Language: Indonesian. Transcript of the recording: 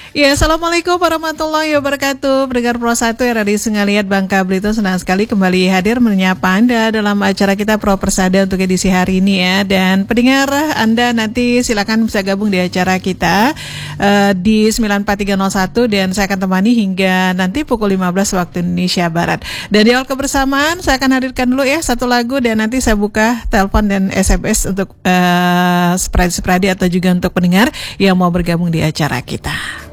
Ya, Assalamualaikum warahmatullahi wabarakatuh. Pendengar Pro 1 RRI Sengaliat Bangka Belitung, senang sekali kembali hadir menyapa Anda dalam acara kita Pro Persada untuk edisi hari ini ya. Dan pendengar Anda nanti silakan bisa gabung di acara kita di 94301 dan saya akan temani hingga nanti pukul 15 waktu Indonesia Barat. Dan di awal kebersamaan saya akan hadirkan dulu ya satu lagu dan nanti saya buka telepon dan SMS untuk spradi atau juga untuk pendengar yang mau bergabung di acara kita.